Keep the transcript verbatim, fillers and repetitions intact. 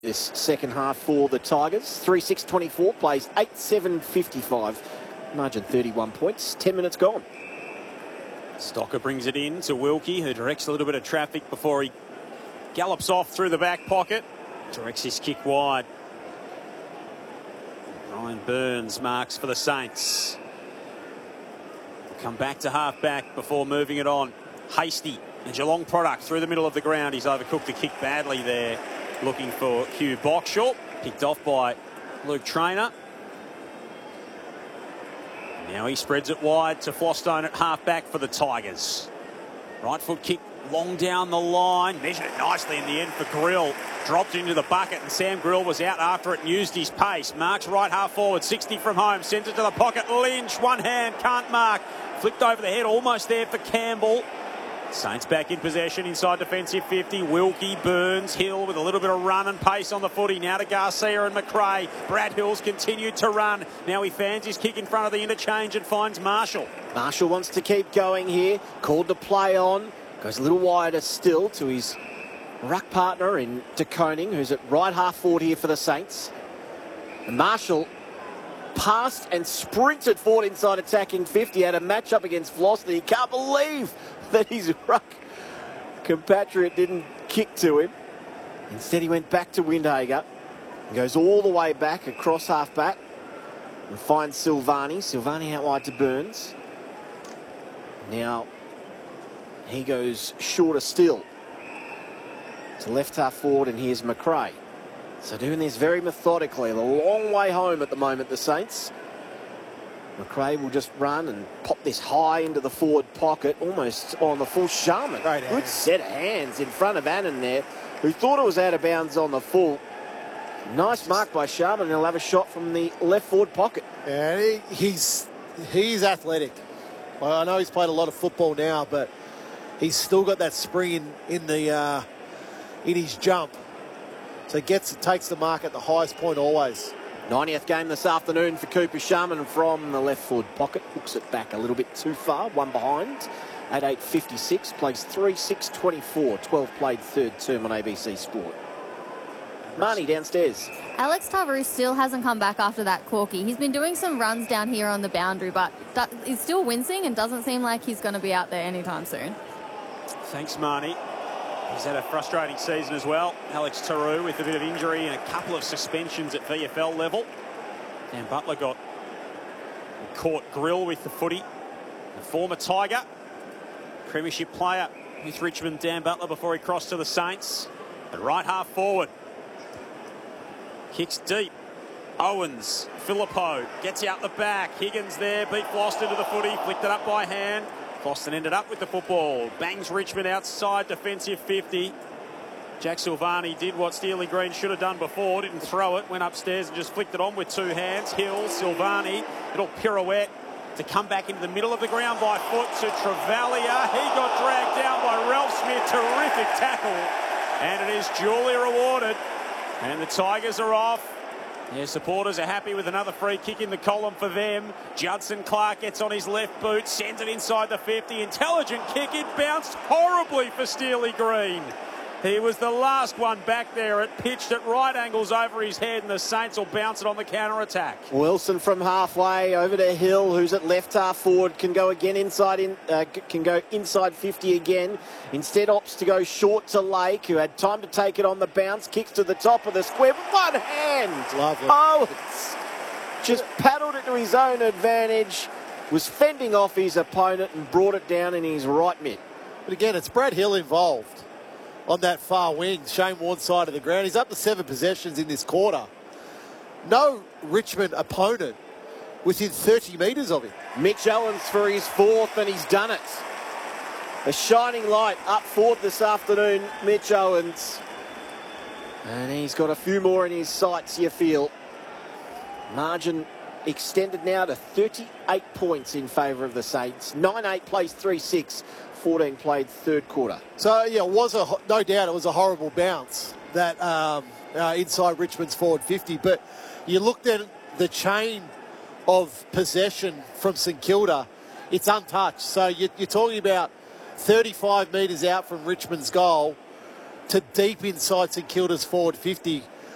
This second half for the Tigers. three six twenty-four, plays eight seven fifty-five. Margin thirty-one points, ten minutes gone. Stocker brings it in to Wilkie, who directs a little bit of traffic before he gallops off through the back pocket. Directs his kick wide. Ryan Burns marks for the Saints. Come back to half back before moving it on. Hasty, a Geelong product through the middle of the ground. He's overcooked the kick badly there. Looking for Hugh Boxshall. Picked off by Luke Trainer. Now he spreads it wide to Flostone at half back for the Tigers. Right foot kick long down the line. Measured it nicely in the end for Grill. Dropped into the bucket and Sam Grill was out after it and used his pace. Marks right half forward, sixty from home. Sends it to the pocket. Lynch, one hand, can't mark. Flicked over the head, almost there for Campbell. Saints back in possession inside defensive fifty. Wilkie, Burns, Hill with a little bit of run and pace on the footy. Now to Garcia and McRae. Brad Hill's continued to run. Now he fans his kick in front of the interchange and finds Marshall. Marshall wants to keep going here. Called to play on. Goes a little wider still to his ruck partner in De Koning, who's at right half forward here for the Saints. And Marshall passed and sprinted forward inside attacking fifty. Had a match up against Floss that he can't believe that his ruck compatriot didn't kick to him. Instead, he went back to Windhager and goes all the way back across half back and finds Silvani. Silvani out wide to Burns. Now he goes shorter still to left half forward, and here's McRae. So doing this very methodically. A long way home at the moment, the Saints. McRae will just run and pop this high into the forward pocket, almost on the full Sharman. Great Good set of hands in front of Annan there, who thought it was out of bounds on the full. Nice mark by Sharman, and he'll have a shot from the left forward pocket. Yeah, he, he's he's athletic. Well, I know he's played a lot of football now, but he's still got that spring in in the uh, in his jump. So he gets takes the mark at the highest point always. ninetieth game this afternoon for Cooper Sharman from the left forward pocket. Hooks it back a little bit too far, one behind at eight fifty-six. Plays three six twenty-four. twelve played third term on A B C Sport. Marnie downstairs. Alex Tavares still hasn't come back after that corky. He's been doing some runs down here on the boundary, but he's still wincing and doesn't seem like he's going to be out there anytime soon. Thanks, Marnie. He's had a frustrating season as well. Alex Taru with a bit of injury and a couple of suspensions at V F L level. Dan Butler got caught Grill with the footy. The former Tiger, premiership player with Richmond, Dan Butler, before he crossed to the Saints. At right half forward. Kicks deep. Owens, Philippou gets out the back. Higgins there, beat Floston to the footy, flicked it up by hand. Boston ended up with the football. Bangs Richmond outside defensive fifty. Jack Silvani did what Steely Green should have done before. Didn't throw it. Went upstairs and just flicked it on with two hands. Hill, Silvani. Little pirouette to come back into the middle of the ground by foot to Travalia. He got dragged down by Ralph Smith. Terrific tackle. And it is duly rewarded. And the Tigers are off. Their supporters are happy with another free kick in the column for them. Judson Clark gets on his left boot, sends it inside the fifty. Intelligent kick. It bounced horribly for Steely Green. He was the last one back there. It pitched at right angles over his head, and the Saints will bounce it on the counter-attack. Wilson from halfway over to Hill, who's at left half forward, can go again inside in, uh, can go inside fifty again. Instead opts to go short to Lake, who had time to take it on the bounce. Kicks to the top of the square with one hand. Lovely. Oh, it's just paddled it to his own advantage. Was fending off his opponent and brought it down in his right mid. But again, it's Brad Hill involved on that far wing, Shane Warne's side of the ground. He's up to seven possessions in this quarter. No Richmond opponent within thirty metres of him. Mitch Owens for his fourth, and he's done it. A shining light up forward this afternoon, Mitch Owens. And he's got a few more in his sights, you feel. Margin extended now to thirty-eight points in favour of the Saints. nine eight plays three six. fourteen played third quarter. So, yeah, it was a, no doubt it was a horrible bounce that um, uh, inside Richmond's forward fifty. But you looked at the chain of possession from St Kilda, it's untouched. So you, you're talking about thirty-five metres out from Richmond's goal to deep inside St Kilda's forward fifty.